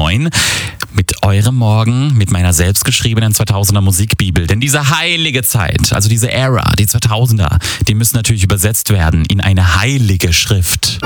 9 mit eurem Morgen, mit meiner selbstgeschriebenen 2000er Musikbibel. Denn diese heilige Zeit, also diese Ära, die 2000er, die müssen natürlich übersetzt werden in eine heilige Schrift.